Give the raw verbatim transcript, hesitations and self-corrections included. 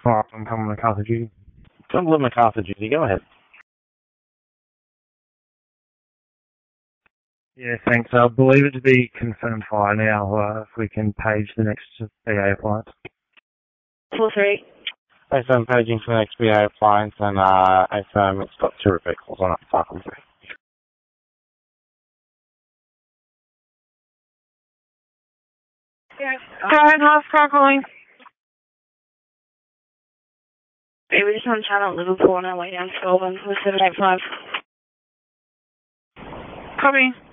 five, I'm coming MacArthur duty. Cumberland MacArthur duty, go ahead. Yeah, thanks. I believe it to be confirmed fire now, uh, if we can page the next B A appliance. four three. Thanks, I'm paging for the next B A appliance, and uh, I affirm it's got two repeat calls on it. five one three. Yeah. Go ahead, house car calling. Hey, we just on channel Liverpool on our way down to Goulburn with seven eight five. Copy.